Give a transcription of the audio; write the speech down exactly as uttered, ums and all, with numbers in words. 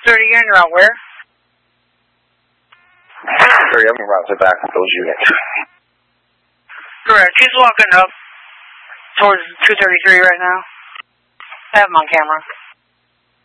thirty again, you're out where? thirty, I'm around to back with those units. Correct. He's walking up towards two thirty-three right now. I have him on camera.